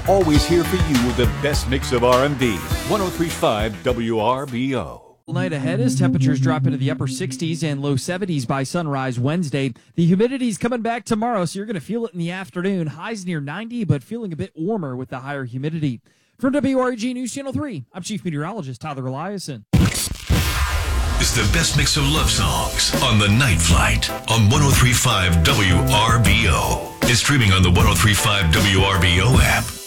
always here for you with the best mix of R&B. 103.5 WRBO. Night ahead as temperatures drop into the upper 60s and low 70s by sunrise Wednesday. The humidity's coming back tomorrow, so you're going to feel it in the afternoon. Highs near 90, but feeling a bit warmer with the higher humidity. From WREG News Channel 3, I'm Chief Meteorologist Tyler Eliason. It's the best mix of love songs on The Night Flight on 103.5 WRBO. It's streaming on the 103.5 WRBO app.